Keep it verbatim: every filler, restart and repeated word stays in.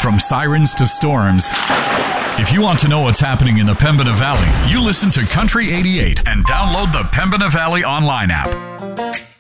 From sirens to storms, if you want to know what's happening in the Pembina Valley, you listen to Country eighty-eight and download the Pembina Valley online app.